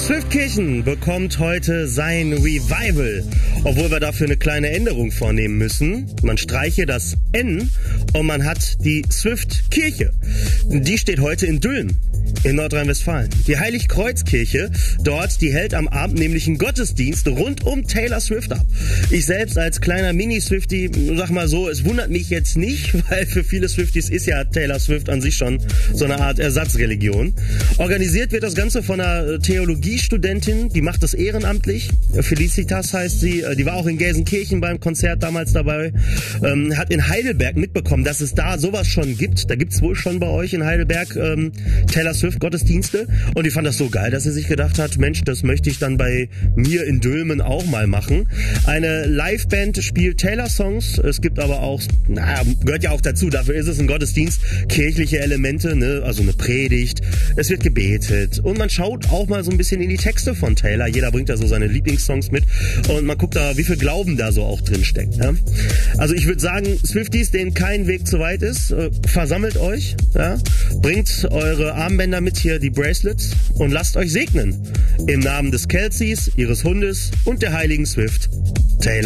Swiftkirchen bekommt heute sein Revival, obwohl wir dafür eine kleine Änderung vornehmen müssen. Man streiche das N und man hat die Swiftkirche. Die steht heute in Dülmen in Nordrhein-Westfalen. Die Heiligkreuzkirche dort, die hält am Abend nämlich einen Gottesdienst rund um Taylor Swift ab. Ich selbst als kleiner Mini-Swiftie, sag mal so, es wundert mich jetzt nicht, weil für viele Swifties ist ja Taylor Swift an sich schon so eine Art Ersatzreligion. Organisiert wird das Ganze von einer Theologiestudentin, die macht das ehrenamtlich. Felicitas heißt sie, die war auch in Gelsenkirchen beim Konzert damals dabei, hat in Heidelberg mitbekommen, dass es da sowas schon gibt. Da gibt's wohl schon bei euch in Heidelberg Taylor Swift Gottesdienste, und die fand das so geil, dass sie sich gedacht hat, Mensch, das möchte ich dann bei mir in Dülmen auch mal machen. Eine Liveband spielt Taylor-Songs, es gibt aber auch, gehört ja auch dazu, dafür ist es ein Gottesdienst, kirchliche Elemente, ne? Also eine Predigt, es wird gebetet und man schaut auch mal so ein bisschen in die Texte von Taylor, jeder bringt da so seine Lieblingssongs mit und man guckt da, wie viel Glauben da so auch drin steckt. Ja? Also ich würde sagen, Swifties, denen kein Weg zu weit ist, versammelt euch, ja? Bringt eure Armbänder mit, hier die Bracelets, und lasst euch segnen. Im Namen des Kelseys, ihres Hundes und der heiligen Swift.